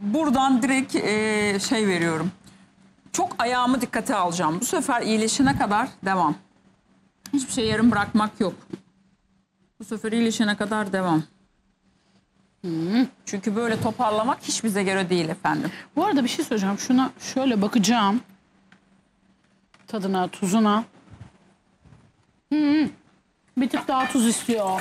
buradan direkt şey veriyorum. Çok ayağımı dikkate alacağım. Bu sefer iyileşene kadar devam. Hiçbir şey yarım bırakmak yok. Bu sefer iyileşene kadar devam. Çünkü böyle toparlamak hiç bize göre değil efendim. Bu arada bir şey söyleyeceğim. Şuna şöyle bakacağım. Tadına, tuzuna. Bir tık daha tuz istiyor.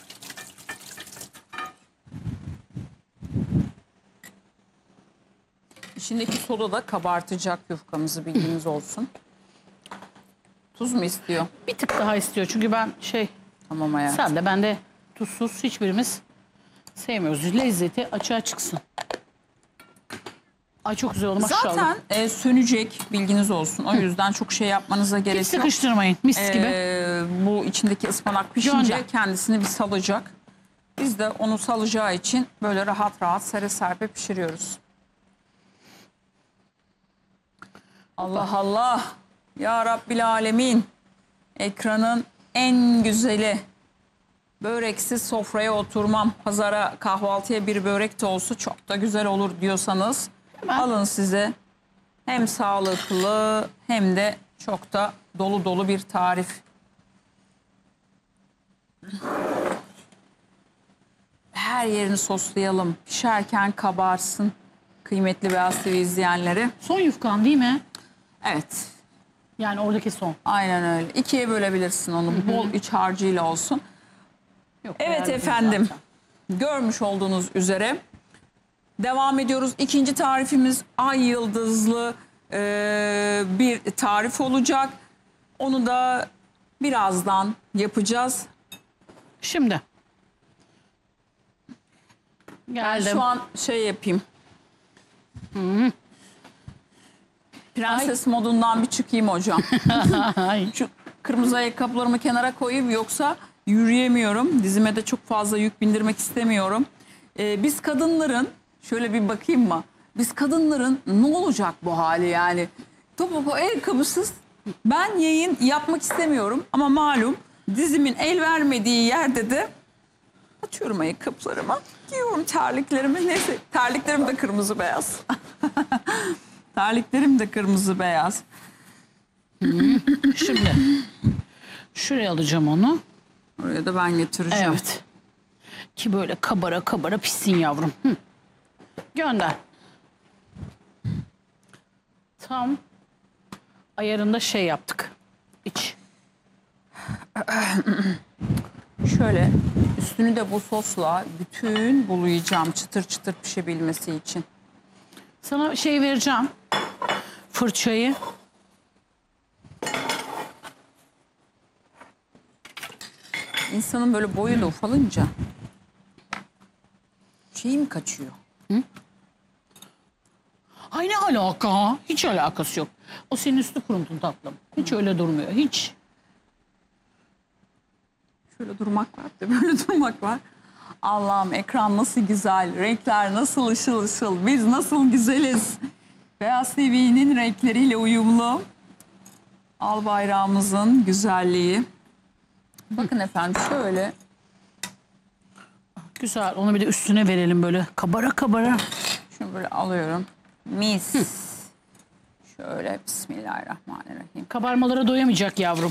İçindeki soda da kabartacak yufkamızı, bilginiz olsun. Tuz mu istiyor? Bir tık daha istiyor. Çünkü ben Tamam hayatım. sen de ben de tuzsuz hiçbirimiz sevmiyoruz. Lezzeti açığa çıksın. Ay çok güzel oldu maşallah. Zaten sönecek, bilginiz olsun. O yüzden çok şey yapmanıza gerek Hiç yok. sıkıştırmayın mis gibi. Bu içindeki ıspanak pişince Gönder. kendisini bir salacak. Biz de onu salacağı için böyle rahat rahat sere serpe pişiriyoruz. Allah Allah. Ya Rabbil Alemin. Ekranın en güzeli. Böreksiz sofraya oturmam. Pazara kahvaltıya bir börek de olsa çok da güzel olur diyorsanız alın size. Hem sağlıklı hem de çok da dolu dolu bir tarif. Her yerini soslayalım. Pişerken kabarsın. Kıymetli Beyaz TV izleyenleri. Son yufkan değil mi? Evet. Yani oradaki son. Aynen öyle. İkiye bölebilirsin onu. Bol iç harcıyla olsun. Yok, Evet eğer efendim. zaten. Görmüş olduğunuz üzere devam ediyoruz. İkinci tarifimiz ay yıldızlı bir tarif olacak. Onu da birazdan yapacağız. Şimdi. Ben Geldim. şu an şey yapayım. Prenses modundan bir çıkayım hocam. Ay. Şu kırmızı ayakkabılarımı kenara koyayım yoksa yürüyemiyorum. Dizime de çok fazla yük bindirmek istemiyorum. Biz kadınların şöyle bir bakayım mı? Biz kadınların ne olacak bu hali yani? Topuklu ayakkabısız ben yayın yapmak istemiyorum ama malum dizimin el vermediği yerde de atıyorum ayakkabılarımı, giyiyorum terliklerimi. Neyse terliklerim de kırmızı beyaz. Terliklerim de kırmızı beyaz. Şimdi. Şuraya alacağım onu. Oraya da ben getireceğim. Evet. Ki böyle kabara kabara pişsin yavrum. Gönder. Tam ayarında şey yaptık. İç. Şöyle üstünü de bu sosla bütün bulayacağım çıtır çıtır pişebilmesi için. Sana şey vereceğim. Fırçayı. İnsanın böyle boyu da ufalınca şeyim kaçıyor. Ay ne alaka? Hiç alakası yok. O senin üstü kuruntun tatlım. Hiç öyle durmuyor. Hiç. Şöyle durmak var da böyle durmak var. Allah'ım ekran nasıl güzel, renkler nasıl ışıl ışıl, biz nasıl güzeliz. Beyaz TV'nin renkleriyle uyumlu. Al bayrağımızın güzelliği. Bakın efendim şöyle. Güzel. Onu bir de üstüne verelim böyle. Kabara kabara. Şunu böyle alıyorum. Mis. Şöyle bismillahirrahmanirrahim. Kabarmalara doyamayacak yavrum.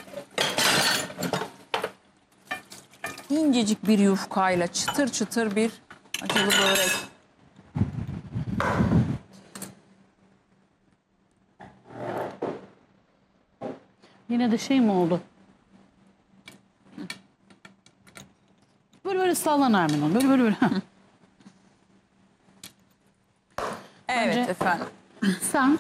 İncecik bir yufkayla çıtır çıtır bir acılı börek. Yine de şey mi oldu? Böyle böyle sallan Ermin. Böyle böyle böyle. Evet Bence- efendim. Sen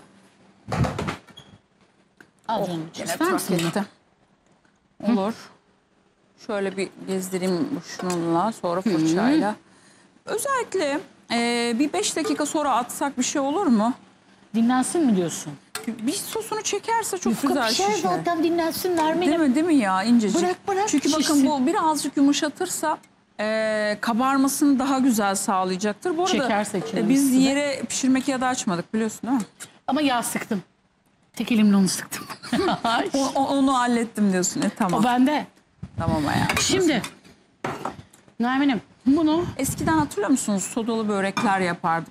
al canım. Gene İster misin bunu? paketti. Olur. Şöyle bir gezdireyim şununla sonra fırçayla. Özellikle bir 5 dakika sonra atsak bir şey olur mu? Dinlensin mi diyorsun? Bir sosunu çekerse çok Yufka güzel pişer şişer. zaten dinlensin Nermin'im. Değil mi ya incecik? Bırak, Çünkü şişsin. bakın bu birazcık yumuşatırsa kabarmasını daha güzel sağlayacaktır. Bu arada Çekerse içine biz üstüne. yere pişirmek ya da açmadık biliyorsun değil mi? Ama yağ sıktım. Tek elimle onu sıktım. Onu hallettim diyorsun. Tamam. O bende. Tamam hayatım. Şimdi Nermin'im bunu Eskiden hatırlıyor musunuz? Sodalı börekler yapardık.